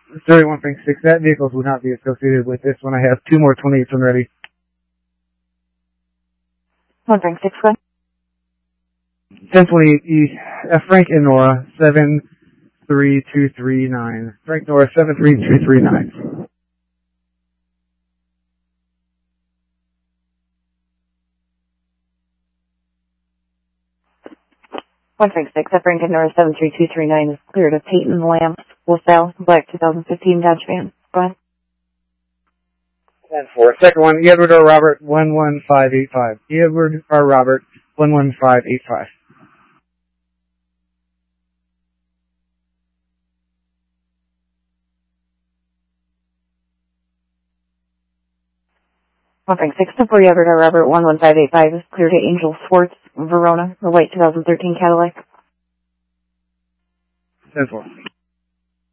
31 Frank 6, that vehicles would not be associated with this one. I have 2 more 28s on ready. 1 Frank 6, go. 1028E, Frank and Nora, 73239. Frank Nora, 73239. One Frank 6, Frank and Nora 73239 is cleared of Peyton Lamps, LaSalle, black 2015 Dodge van. Go ahead. 10-4. Second one, Edward R. Robert, 11585. Edward R. Robert, 11585. One Frank 6, for Edward R. Robert, 11585 is cleared to Angel Swartz, Verona, the white 2013 Cadillac. 10-4.